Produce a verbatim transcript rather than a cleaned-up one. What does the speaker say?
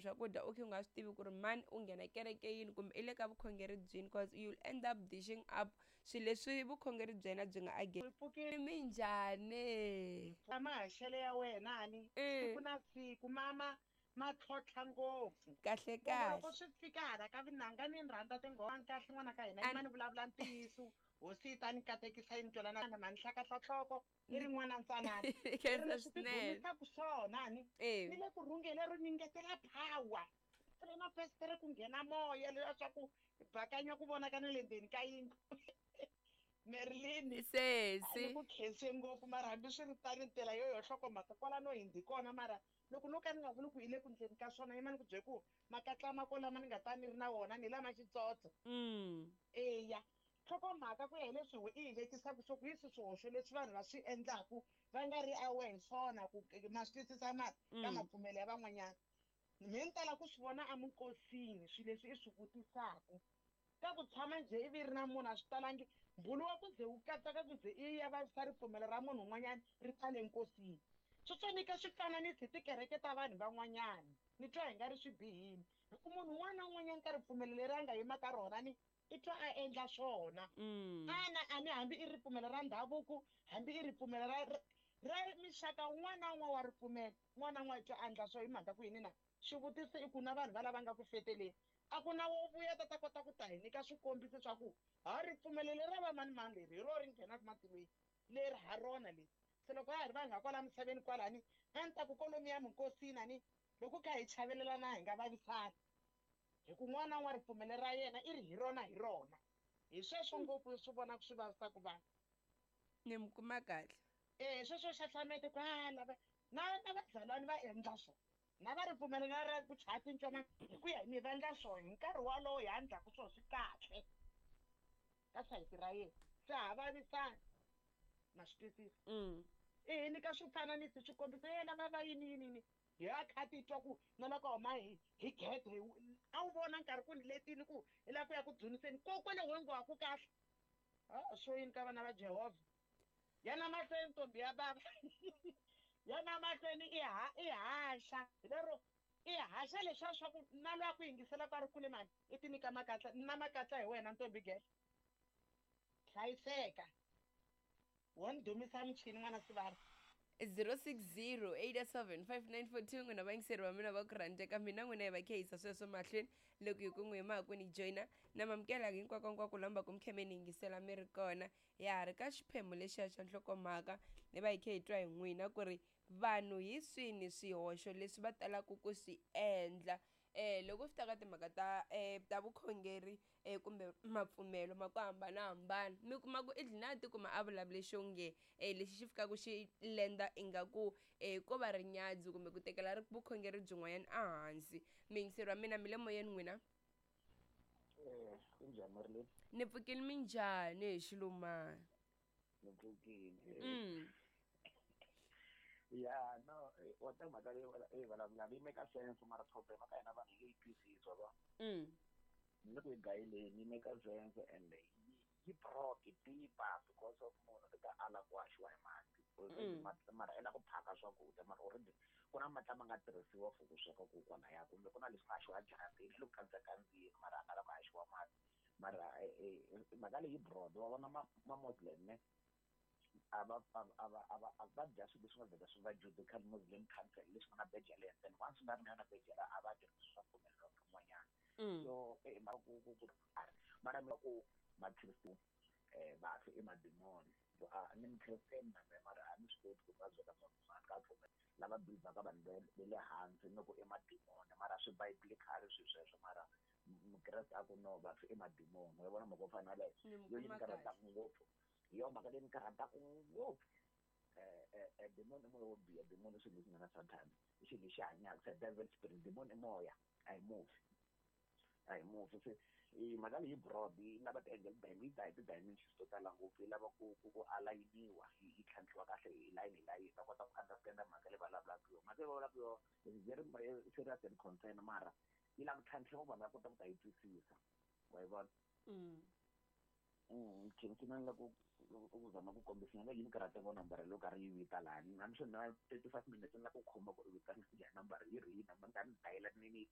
swakudya u khe u nga swi tivi ku ri mani u nghena kereke yini kumbe i le ka vukhongeri byini cause you'll end up dishing up swilo leswi vukhongeri bya yena byi nga age minjhani mahanyelo ya wena ni siku na siku mama ma tlhontlha ngopfu kahle loko loko kahle swi fika hala ka vinanga ni ni rhandza tinghoma kahle n'wana ka hina yima ni vulavula ntiyiso hosita ni katekisa yi ni twela na mani hlakahla nhloko i ri n'wana ntsanana ri leswi ti dumisaka swona ni ni le ku rhungele ro ningetela power pfule mafesitere ku nghena moya leswaku bakanya ku vonaka na le ndzeni ka yindlu Marilyn sesi ni ku khense ngopfu mara hambi swi ri tani ntela yo yo hlokomhaka kwala no hindi kona mara loko no ka ni nga vuli ku hi le ku ndleni ka swona yima ni ku byele ku makatla mako lama ni nga ta ni ri na wona ni lama xitsotso eya hlokomhaka ku ya hi leswi i hi vekisaka swo ku hi swi swihoxo leswi vanhu va swi endlaku va nga ri aware hi swona ku ma swi twisisa mati ka mapfumelo ya van'wanyana mi ni tala ku swi vona eminkosini swilo leswi i swi vutisaku ka ku tshama njhe i vi ri na munhu a swi talangi mbhulu wa ku ze wu katsaka ku ze i ya vavisa ripfumelo ra munhu un'wanyana ri ta le nkosini swi faneke swi fananisi tikereke ta vanhu van'wanyana ni twa hi nga ri swi bihini hi ku munhu un'wana na un'wanyana ka ripfumelo leri a nga yima ka rona ni i twa a endla swona ana a ni hambi i ripfumelo ra ndhavuko hambi i ripfumelo ra ra mixaka un'wana na un'wana wa ripfumelo un'wana na un'wana i twa a endla swo hi mhaka ku yini na xivutiso i ku na vanhu va lava nga ku feteleni a ku na wo vuya ta ta kota ku ta hi nyika swikombiso swa ku ha ripfumelo leri ra va manimani leri hi ro ri nghenaka matilweni leri ha rona leri se loko ha ri vanhu va kwala misaveni kwalani a ni ta ku kolomi ya minkosini ani loko kha hi chavelelana hi nga vavisani hi ku n'wana n'wa ripfumelo ra yena i ri hi rona hi rona hi sweswo ngopfu swi vonaka swi vavisaka vanhu ni mi kuma kahle eh sweswo xahlamete ku a lava na na vazalwana va endla swona na va ripfumelo ra ku chaya tincoma hi ku ya hi mi va endla swona hi nkarhi walowo hi handlaku swona swi kahle ka sayiti ra yena swi ha vavisani ma swi twisisa eh ni ka swifananisi swikombiso yena va va yini yini yini hi ya kha titwa ku na loko huma hi hi gede a wu vona nkarhi ku ni letini ku hi laha ku ya ku dzuniseni kokwale wengiwaku kahle a swo yini ka vana va Jehovha yana mahlweni ntombi ya bava yana mahlweni i ha i haxa hi lero i haxa leswiya swa ku na loyi a ku yingisela ku a ri kule mani i ti nyika makatla na makatla hi wena ntombi gele hlayiseka wo ni dumisa michini n'wana swivari zero six zero eight seven five nine four two n'wina vayingiseri va mina va ku rhandzeka mina n'wina hi va khe hisa sweswo mahlweni loko hi ku n'wi yimaka ku ni joyina na mamukelaka hinkwakonkwako lamba ku mi khe mi ni yingisela mi ri kona ya ha ri ka xiphemu lexiya xa nhlokomhaka hi va hi khe hi twa hi n'wina ku ri vanhu hi swini swihoxo leswi va talaka ku swi endla eh loko swi ta ka timhaka ta eh ta vukhongeri eh kumbe mapfumelo ma ku hambanahambana mi kuma ku i dlina ti kuma a vulavule xo nge eh lexi xi fikaka xi lenda ingaku eh ko va rinyadzi kumbe ku tekela ri vukhongeri byin'wanyana ehansi miyingiseri wa mina mi le moyeni n'wina eh kunjhani Marilyn ni pfukile minjhani hi xilumani ni pfukile mm ya no wa ta mhaka leyi eh vulavula yi make sense mara problem ka hina vanhu yi twisiswa va mm ni ku gayile ni make sense and yi broke deeper because of munhu ka ala ku haxiwa hi mati mara ela ku phaka swakudya mara already ku na mati lama nga tirhisiwa for ku sweka ku kona ya kumbe ku na leswi nga haxiwa jaratini loko kandzikandziyini mara a nga lama haxiwa mati mara mhaka leyi broad wa vona ma-Muslim ne aba aba aba aba dya swilo leswi nga vheta swi va Judaical Muslim country leswi nga na beja le henhla once u nga ri na yona beja la a va dya swa pfumelelo kun'wanyana so eh mara ku ku ku mara mi ku makhristu eh va fi emadimoni so a ni Christian na mara a ni swi koti ku va byela munhu a ka pfumela lava bibaka vanhu va le hansi ni ku emadimoni mara swi biblical swi sweswo mara mukreste a ku no va fi emadimoni wa vona mako fana le yo yi karata ngopfu yo mhaka leyi ni karhataka ngopfu eh eh demon moya wo biha demon swi leswi nga na Satan i xilo lexi hanyaka sa devil spirit demon i moya a hi mufi a hi mufi se i mhaka leyi broad yi lava ti-angel yi ta hi ti-dimensions to tala ngopfu yi lava ku ku alayiniwa yi tlhantlhiwa kahle hi layini hi layini va kota ku understanda mhaka leyi vulavulaka yo mhaka leyi vulavulaka yo is very serious and concern mara yi lava ku tlhantlhiwa vanhu va kota ku ta yi twisisa wa yi vona mm khensinanga ku ukuzama kukombisa nga yini karata ngo number lo ka ri vita lani na swi na thirty-five minutes na ku khoma ku vita ni ya number yi ri na manga ni dial ni